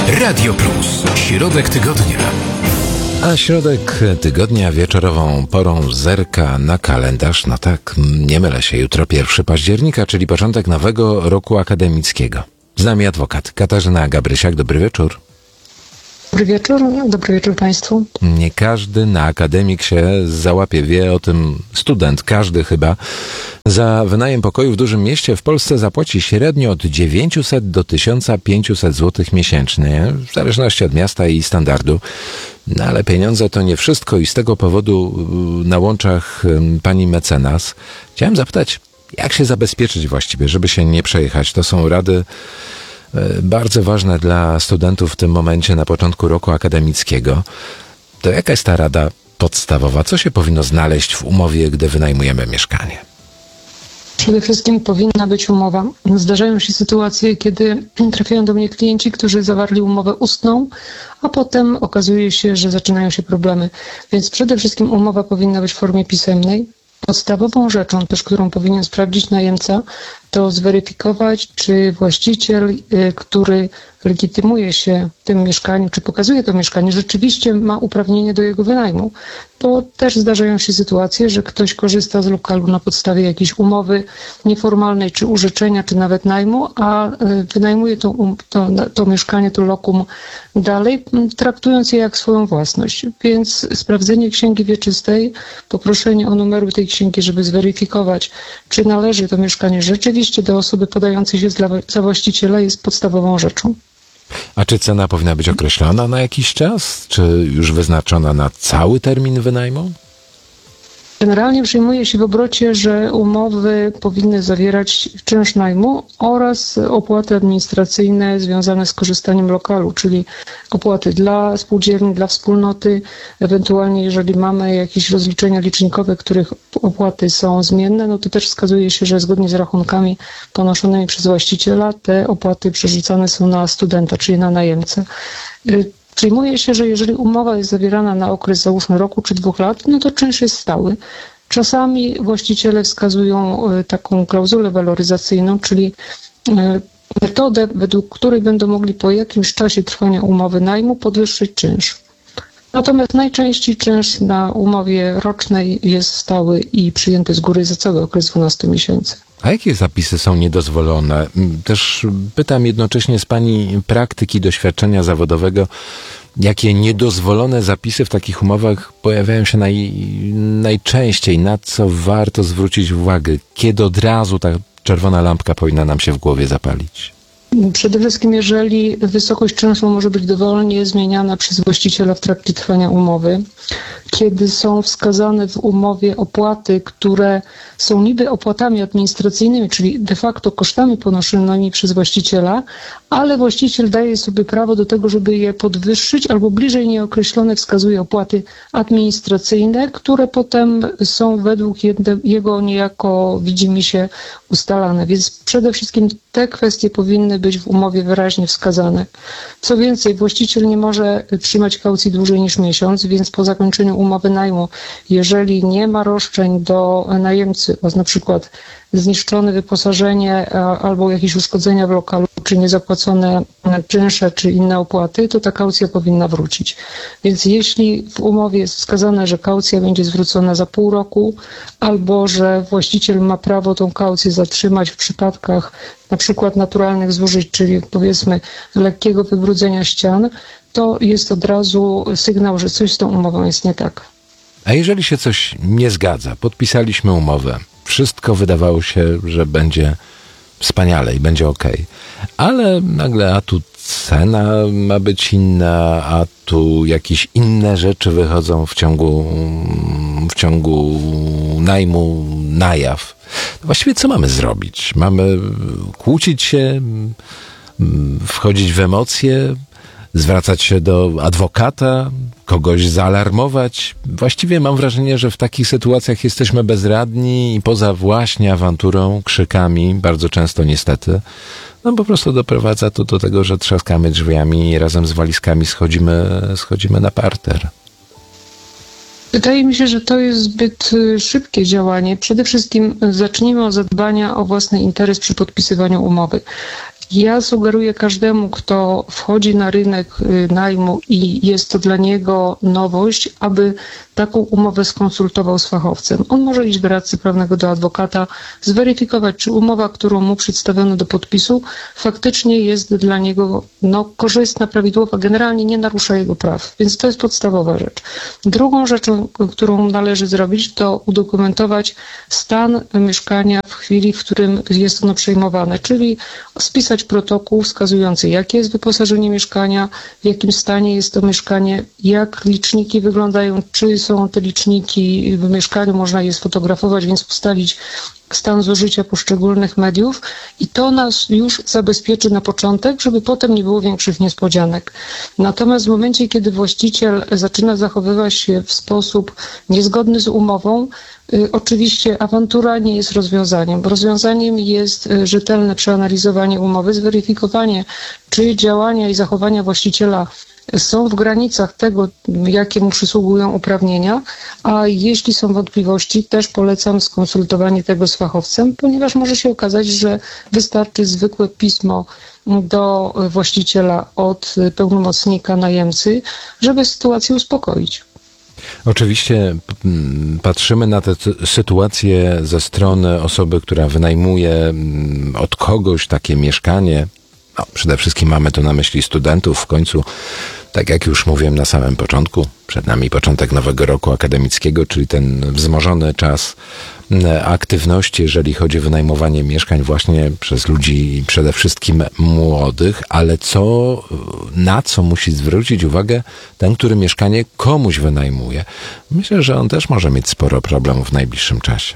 Radio Plus. Środek tygodnia. A środek tygodnia wieczorową porą zerka na kalendarz. No tak, nie mylę się, jutro 1 października, czyli początek nowego roku akademickiego. Z nami adwokat Katarzyna Gabrysiak. Dobry wieczór. Dobry wieczór Państwu. Nie każdy na akademik się załapie, wie o tym student, każdy chyba. Za wynajem pokoju w dużym mieście w Polsce zapłaci średnio od 900 do 1500 zł miesięcznie, w zależności od miasta i standardu. No ale pieniądze to nie wszystko i z tego powodu na łączach pani mecenas chciałem zapytać, jak się zabezpieczyć właściwie, żeby się nie przejechać. To są rady bardzo ważne dla studentów w tym momencie na początku roku akademickiego. To jaka jest ta rada podstawowa? Co się powinno znaleźć w umowie, gdy wynajmujemy mieszkanie? Przede wszystkim powinna być umowa. Zdarzają się sytuacje, kiedy trafiają do mnie klienci, którzy zawarli umowę ustną, a potem okazuje się, że zaczynają się problemy. Więc przede wszystkim umowa powinna być w formie pisemnej. Podstawową rzeczą też, którą powinien sprawdzić najemca, to zweryfikować, czy właściciel, który legitymuje się tym mieszkaniu, czy pokazuje to mieszkanie, rzeczywiście ma uprawnienie do jego wynajmu. Bo też zdarzają się sytuacje, że ktoś korzysta z lokalu na podstawie jakiejś umowy nieformalnej, czy użyczenia, czy nawet najmu, a wynajmuje to mieszkanie, to lokum dalej, traktując je jak swoją własność. Więc sprawdzenie księgi wieczystej, poproszenie o numeru tej księgi, żeby zweryfikować, czy należy to mieszkanie rzeczywiście do osoby podającej się za właściciela, jest podstawową rzeczą. A czy cena powinna być określona na jakiś czas? Czy już wyznaczona na cały termin wynajmu? Generalnie przyjmuje się w obrocie, że umowy powinny zawierać czynsz najmu oraz opłaty administracyjne związane z korzystaniem lokalu, czyli opłaty dla spółdzielni, dla wspólnoty, ewentualnie jeżeli mamy jakieś rozliczenia licznikowe, których opłaty są zmienne, no to też wskazuje się, że zgodnie z rachunkami ponoszonymi przez właściciela te opłaty przerzucane są na studenta, czyli na najemcę. Przyjmuje się, że jeżeli umowa jest zawierana na okres załóżmy roku czy 2 lat, no to czynsz jest stały. Czasami właściciele wskazują taką klauzulę waloryzacyjną, czyli metodę, według której będą mogli po jakimś czasie trwania umowy najmu podwyższyć czynsz. Natomiast najczęściej czynsz na umowie rocznej jest stały i przyjęty z góry za cały okres 12 miesięcy. A jakie zapisy są niedozwolone? Też pytam jednocześnie z pani praktyki, doświadczenia zawodowego, jakie niedozwolone zapisy w takich umowach pojawiają się najczęściej, na co warto zwrócić uwagę, kiedy od razu ta czerwona lampka powinna nam się w głowie zapalić? Przede wszystkim, jeżeli wysokość czynszu może być dowolnie zmieniana przez właściciela w trakcie trwania umowy, kiedy są wskazane w umowie opłaty, które są niby opłatami administracyjnymi, czyli de facto kosztami ponoszonymi przez właściciela, ale właściciel daje sobie prawo do tego, żeby je podwyższyć, albo bliżej nieokreślone wskazuje opłaty administracyjne, które potem są według jego niejako widzimisię ustalane. Więc przede wszystkim te kwestie powinny być w umowie wyraźnie wskazane. Co więcej, właściciel nie może trzymać kaucji dłużej niż miesiąc, więc po zakończeniu umowy najmu, jeżeli nie ma roszczeń do najemcy, na przykład zniszczone wyposażenie albo jakieś uszkodzenia w lokalu, czy niezapłacone czynsze, czy inne opłaty, to ta kaucja powinna wrócić. Więc jeśli w umowie jest wskazane, że kaucja będzie zwrócona za pół roku, albo że właściciel ma prawo tą kaucję zatrzymać w przypadkach na przykład naturalnych zużyć, czyli powiedzmy lekkiego wybrudzenia ścian, to jest od razu sygnał, że coś z tą umową jest nie tak. A jeżeli się coś nie zgadza, podpisaliśmy umowę, wszystko wydawało się, że będzie wspaniale i będzie okej. Ale nagle a tu cena ma być inna, a tu jakieś inne rzeczy wychodzą w ciągu najmu na jaw. Właściwie co mamy zrobić? Mamy kłócić się, wchodzić w emocje, zwracać się do adwokata, kogoś zaalarmować. Właściwie mam wrażenie, że w takich sytuacjach jesteśmy bezradni i poza właśnie awanturą, krzykami, bardzo często niestety, no po prostu doprowadza to do tego, że trzaskamy drzwiami i razem z walizkami schodzimy na parter. Wydaje mi się, że to jest zbyt szybkie działanie. Przede wszystkim zacznijmy od zadbania o własny interes przy podpisywaniu umowy. Ja sugeruję każdemu, kto wchodzi na rynek najmu i jest to dla niego nowość, aby taką umowę skonsultował z fachowcem. On może iść do radcy prawnego, do adwokata, zweryfikować, czy umowa, którą mu przedstawiono do podpisu, faktycznie jest dla niego korzystna, prawidłowa, generalnie nie narusza jego praw. Więc to jest podstawowa rzecz. Drugą rzeczą, którą należy zrobić, to udokumentować stan mieszkania w chwili, w którym jest ono przejmowane, czyli spisać protokół wskazujący, jakie jest wyposażenie mieszkania, w jakim stanie jest to mieszkanie, jak liczniki wyglądają, czy są te liczniki w mieszkaniu, można je sfotografować, więc ustalić stan zużycia poszczególnych mediów i to nas już zabezpieczy na początek, żeby potem nie było większych niespodzianek. Natomiast w momencie, kiedy właściciel zaczyna zachowywać się w sposób niezgodny z umową, oczywiście awantura nie jest rozwiązaniem. Rozwiązaniem jest rzetelne przeanalizowanie umowy, zweryfikowanie, czy działania i zachowania właściciela są w granicach tego, jakie mu przysługują uprawnienia, a jeśli są wątpliwości, też polecam skonsultowanie tego z fachowcem, ponieważ może się okazać, że wystarczy zwykłe pismo do właściciela od pełnomocnika najemcy, żeby sytuację uspokoić. Oczywiście patrzymy na tę sytuację ze strony osoby, która wynajmuje od kogoś takie mieszkanie. No, przede wszystkim mamy tu na myśli studentów. W końcu, tak jak już mówiłem na samym początku, przed nami początek nowego roku akademickiego, czyli ten wzmożony czas aktywności, jeżeli chodzi o wynajmowanie mieszkań właśnie przez ludzi przede wszystkim młodych, ale na co musi zwrócić uwagę ten, który mieszkanie komuś wynajmuje? Myślę, że on też może mieć sporo problemów w najbliższym czasie.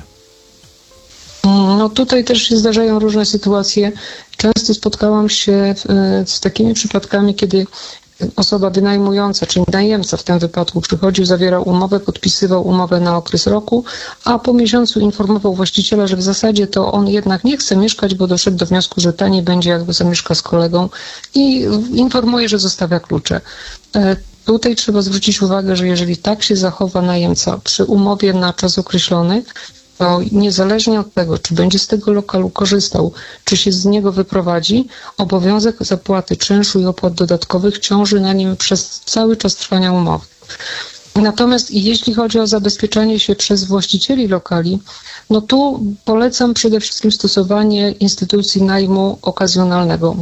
No tutaj też się zdarzają różne sytuacje. Często spotkałam się z takimi przypadkami, kiedy osoba wynajmująca, czyli najemca w tym wypadku przychodził, zawierał umowę, podpisywał umowę na okres roku, a po miesiącu informował właściciela, że w zasadzie to on jednak nie chce mieszkać, bo doszedł do wniosku, że taniej będzie, jakby zamieszka z kolegą i informuje, że zostawia klucze. Tutaj trzeba zwrócić uwagę, że jeżeli tak się zachowa najemca przy umowie na czas określony, to niezależnie od tego, czy będzie z tego lokalu korzystał, czy się z niego wyprowadzi, obowiązek zapłaty czynszu i opłat dodatkowych ciąży na nim przez cały czas trwania umowy. Natomiast jeśli chodzi o zabezpieczanie się przez właścicieli lokali, no tu polecam przede wszystkim stosowanie instytucji najmu okazjonalnego.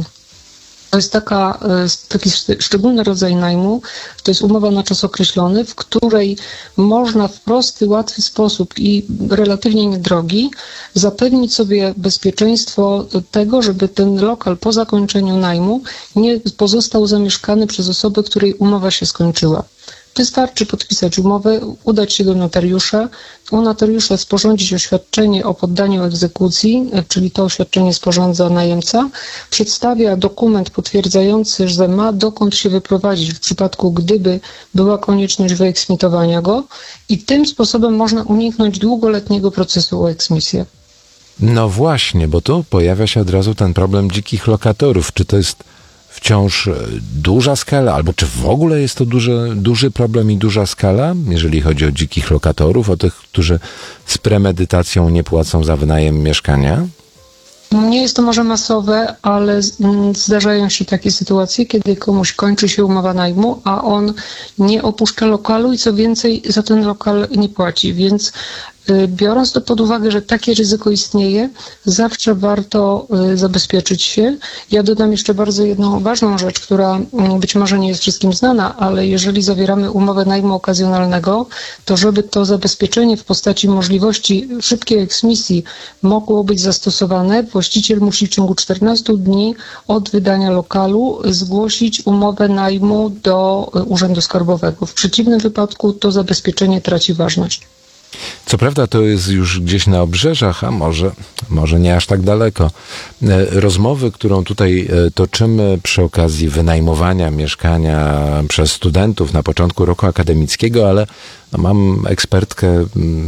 To jest taki szczególny rodzaj najmu, to jest umowa na czas określony, w której można w prosty, łatwy sposób i relatywnie niedrogi zapewnić sobie bezpieczeństwo tego, żeby ten lokal po zakończeniu najmu nie pozostał zamieszkany przez osobę, której umowa się skończyła. Wystarczy podpisać umowę, udać się do notariusza, u notariusza sporządzić oświadczenie o poddaniu egzekucji, czyli to oświadczenie sporządza najemca, przedstawia dokument potwierdzający, że ma dokąd się wyprowadzić w przypadku, gdyby była konieczność wyeksmitowania go i tym sposobem można uniknąć długoletniego procesu o eksmisję. No właśnie, bo tu pojawia się od razu ten problem dzikich lokatorów. Czy to jest wciąż duża skala, albo czy w ogóle jest to duży problem i duża skala, jeżeli chodzi o dzikich lokatorów, o tych, którzy z premedytacją nie płacą za wynajem mieszkania? Nie jest to może masowe, ale zdarzają się takie sytuacje, kiedy komuś kończy się umowa najmu, a on nie opuszcza lokalu i co więcej za ten lokal nie płaci, więc biorąc to pod uwagę, że takie ryzyko istnieje, zawsze warto zabezpieczyć się. Ja dodam jeszcze bardzo jedną ważną rzecz, która być może nie jest wszystkim znana, ale jeżeli zawieramy umowę najmu okazjonalnego, to żeby to zabezpieczenie w postaci możliwości szybkiej eksmisji mogło być zastosowane, właściciel musi w ciągu 14 dni od wydania lokalu zgłosić umowę najmu do Urzędu Skarbowego. W przeciwnym wypadku to zabezpieczenie traci ważność. Co prawda to jest już gdzieś na obrzeżach, a może nie aż tak daleko. Rozmowy, którą tutaj toczymy przy okazji wynajmowania mieszkania przez studentów na początku roku akademickiego, ale mam ekspertkę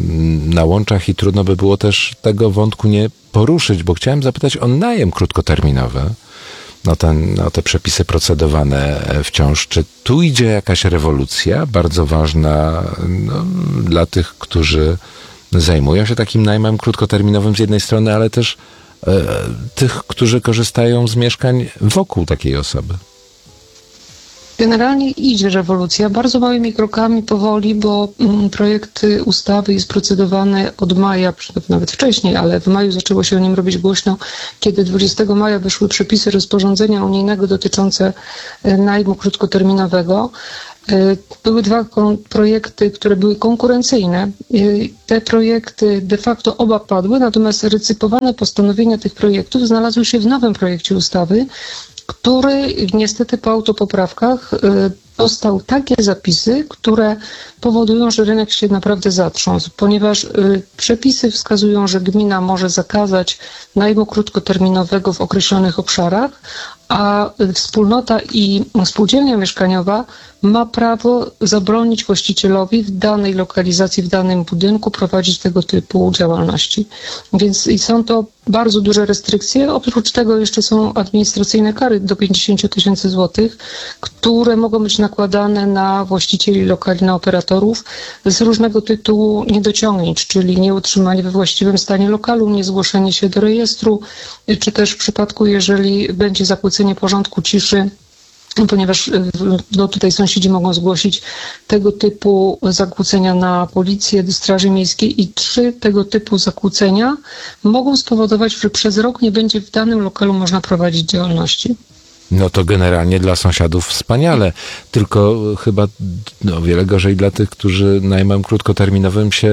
na łączach i trudno by było też tego wątku nie poruszyć, bo chciałem zapytać o najem krótkoterminowy. Te przepisy procedowane wciąż. Czy tu idzie jakaś rewolucja bardzo ważna dla tych, którzy zajmują się takim najmem krótkoterminowym z jednej strony, ale też tych, którzy korzystają z mieszkań wokół takiej osoby? Generalnie idzie rewolucja, bardzo małymi krokami, powoli, bo projekt ustawy jest procedowany od maja, nawet wcześniej, ale w maju zaczęło się o nim robić głośno, kiedy 20 maja weszły przepisy rozporządzenia unijnego dotyczące najmu krótkoterminowego. Były dwa projekty, które były konkurencyjne. Te projekty de facto oba padły, natomiast recypowane postanowienia tych projektów znalazły się w nowym projekcie ustawy, który niestety po autopoprawkach dostał takie zapisy, które powodują, że rynek się naprawdę zatrząsł, ponieważ przepisy wskazują, że gmina może zakazać najmu krótkoterminowego w określonych obszarach, a wspólnota i spółdzielnia mieszkaniowa ma prawo zabronić właścicielowi w danej lokalizacji, w danym budynku prowadzić tego typu działalności. Więc są to bardzo duże restrykcje. Oprócz tego jeszcze są administracyjne kary do 50 000 złotych, które mogą być nakładane na właścicieli lokali, na operatorów z różnego tytułu niedociągnięć, czyli nieutrzymanie we właściwym stanie lokalu, niezgłoszenie się do rejestru, czy też w przypadku, jeżeli będzie zakłócenie porządku ciszy, ponieważ tutaj sąsiedzi mogą zgłosić tego typu zakłócenia na policję, do Straży Miejskiej i 3 tego typu zakłócenia mogą spowodować, że przez rok nie będzie w danym lokalu można prowadzić działalności. No to generalnie dla sąsiadów wspaniale, tylko chyba o wiele gorzej dla tych, którzy najmem krótkoterminowym się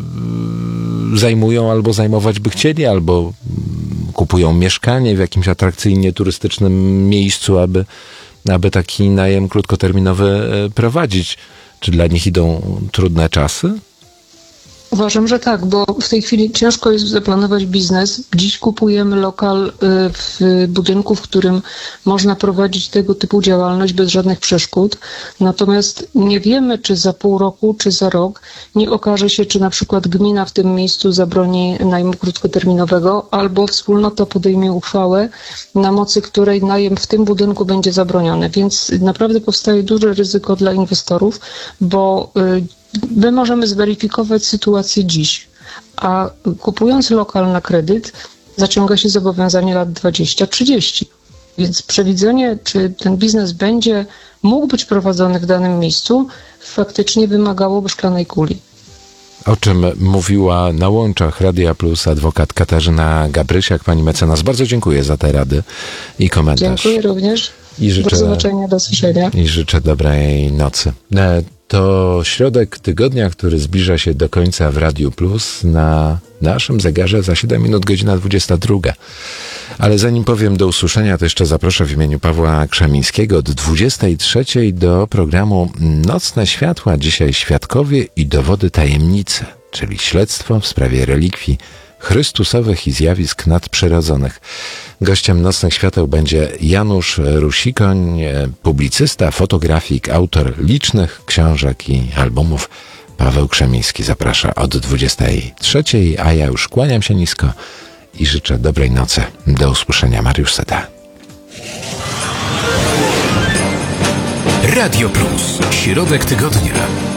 zajmują albo zajmować by chcieli, albo kupują mieszkanie w jakimś atrakcyjnie turystycznym miejscu, aby taki najem krótkoterminowy prowadzić. Czy dla nich idą trudne czasy? Uważam, że tak, bo w tej chwili ciężko jest zaplanować biznes. Dziś kupujemy lokal w budynku, w którym można prowadzić tego typu działalność bez żadnych przeszkód. Natomiast nie wiemy, czy za pół roku, czy za rok nie okaże się, czy na przykład gmina w tym miejscu zabroni najmu krótkoterminowego, albo wspólnota podejmie uchwałę, na mocy której najem w tym budynku będzie zabroniony. Więc naprawdę powstaje duże ryzyko dla inwestorów, bo my możemy zweryfikować sytuację dziś, a kupując lokal na kredyt zaciąga się zobowiązanie lat 20-30. Więc przewidzenie, czy ten biznes będzie mógł być prowadzony w danym miejscu, faktycznie wymagałoby szklanej kuli. O czym mówiła na łączach Radia Plus adwokat Katarzyna Gabrysiak. Pani mecenas, bardzo dziękuję za te rady i komentarz. Dziękuję również. Do zobaczenia, do słyszenia. I życzę dobrej nocy. To środek tygodnia, który zbliża się do końca w Radiu Plus. Na naszym zegarze za 7 minut godzina 22. Ale zanim powiem do usłyszenia, to jeszcze zaproszę w imieniu Pawła Krzemińskiego od 23 do programu Nocne Światła. Dzisiaj świadkowie i dowody tajemnicy, czyli śledztwo w sprawie relikwii chrystusowych i zjawisk nadprzyrodzonych. Gościem Nocnych Świateł będzie Janusz Rusikoń, publicysta, fotografik, autor licznych książek i albumów. Paweł Krzemiński zaprasza od 23, a ja już kłaniam się nisko i życzę dobrej nocy. Do usłyszenia. Mariusz Seta. Radio Plus. Środek tygodnia.